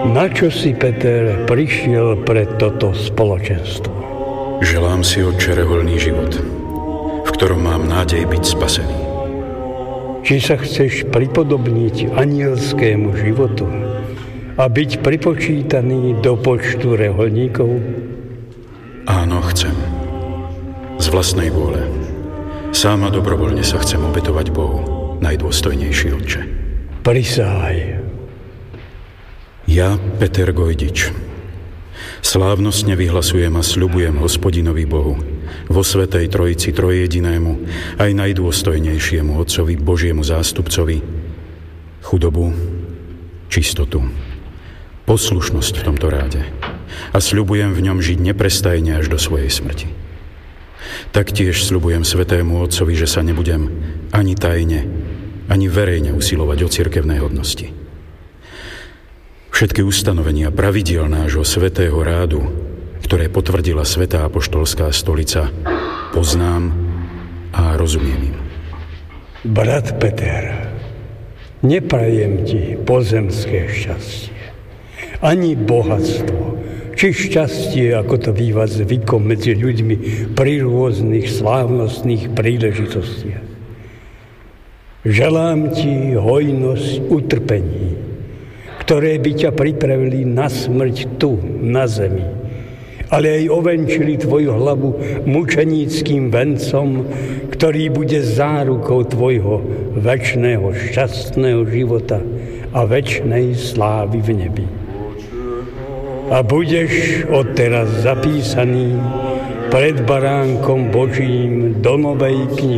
Na čo si, Peter, prišiel pre toto spoločenstvo? Želám si, Otče, rehoľný život, v ktorom mám nádej byť spasený. Či sa chceš pripodobniť anielskému životu a byť pripočítaný do počtu rehoľníkov? Áno, chcem. Z vlastnej vôle. Sám a dobrovoľne sa chcem obetovať Bohu, najdôstojnejší Otče. Prisahaj. Ja, Peter Gojdič, slávnostne vyhlasujem a sľubujem Hospodinovi Bohu, vo Svätej Trojici trojjedinému, aj najdôstojnejšiemu Otcovi, Božiemu zástupcovi, chudobu, čistotu, poslušnosť v tomto ráde a sľubujem v ňom žiť neprestajne až do svojej smrti. Taktiež sľubujem Svätému Otcovi, že sa nebudem ani tajne, ani verejne usilovať o cirkevné hodnosti. Všetky ustanovenia pravidiel nášho Svätého rádu, ktoré potvrdila Svätá apoštolská stolica, poznám a rozumiem im. Brat Peter, neprajem ti pozemské šťastie, ani bohatstvo, či šťastie, ako to býva zvykom medzi ľuďmi pri rôznych slávnostných príležitostiach. Želám ti hojnosť utrpení, ktoré by ťa pripravili na smrť tu, na zemi, ale aj ovenčili tvoju hlavu mučeníckým vencom, ktorý bude zárukou tvojho večného šťastného života a večnej slávy v nebi. A budeš odteraz zapísaný pred baránkom Božím do novej knihy.